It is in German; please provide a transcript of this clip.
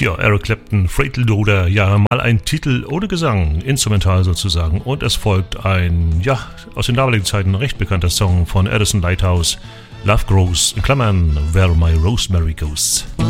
Ja, Eric Clapton, Freight Loader, ja, mal ein Titel ohne Gesang, instrumental sozusagen. Und es folgt ein, ja, aus den damaligen Zeiten recht bekannter Song von Addison Lighthouse, Love Grows, in Klammern, Where My Rosemary Goes.